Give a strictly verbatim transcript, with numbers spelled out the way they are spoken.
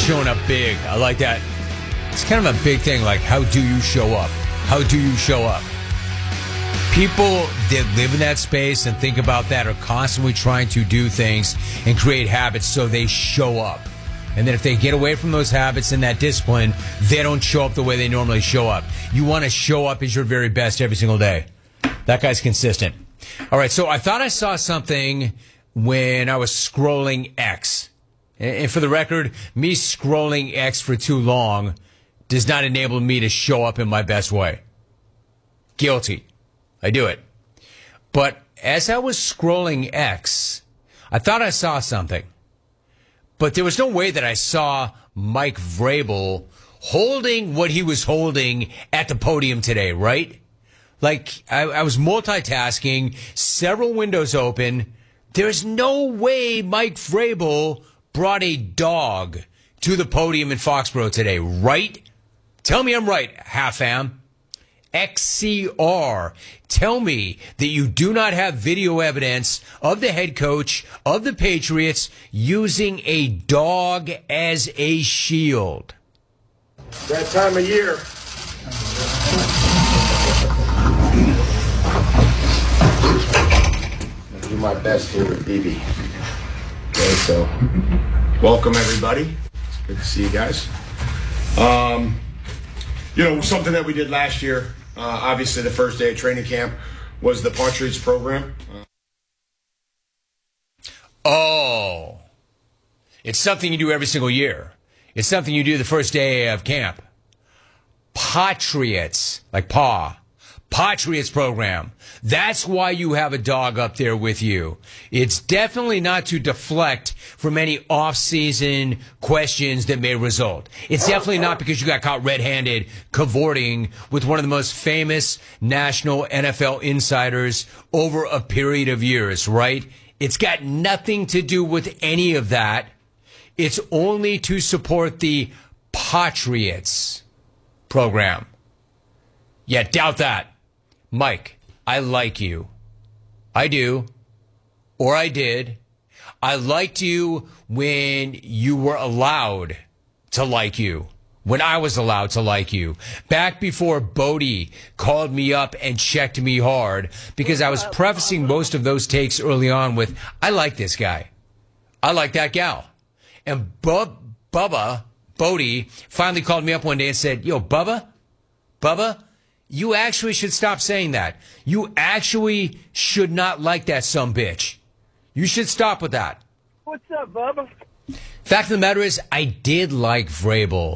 Showing up big. I like that. It's kind of a big thing, like, how do you show up? How do you show up? People that live in that space and think about that are constantly trying to do things and create habits so they show up. And then if they get away from those habits and that discipline, they don't show up the way they normally show up. You want to show up as your very best every single day. That guy's consistent. All right, so I thought I saw something when I was scrolling X. And for the record, me scrolling X for too long does not enable me to show up in my best way. Guilty. I do it. But as I was scrolling X, I thought I saw something. But there was no way that I saw Mike Vrabel holding what he was holding at the podium today, right? Like, I, I was multitasking, several windows open. There's no way Mike Vrabel brought a dog to the podium in Foxborough today, right? Tell me I'm right, half-am. X C R, tell me that you do not have video evidence of the head coach of the Patriots using a dog as a shield. That time of year. I'll do my best here with B B. Okay, so welcome everybody. It's good to see you guys. Um, you know, something that we did last year. Uh, obviously, the first day of training camp was the Patriots program. Uh, oh, it's something you do every single year. It's something you do the first day of camp. Patriots, like paw. Patriots program. That's why you have a dog up there with you. It's definitely not to deflect from any off-season questions that may result. It's definitely not because you got caught red-handed cavorting with one of the most famous national N F L insiders over a period of years, right? It's got nothing to do with any of that. It's only to support the Patriots program. Yeah, doubt that. Mike, I like you. I do. Or I did. I liked you when you were allowed to like you. When I was allowed to like you. Back before Bodie called me up and checked me hard because I was prefacing most of those takes early on with, I like this guy. I like that gal. And Bub, Bubba, Bodie, finally called me up one day and said, yo, Bubba, Bubba, you actually should stop saying that. You actually should not like that sumbitch. You should stop with that. What's up, Bubba? Fact of the matter is, I did like Vrabel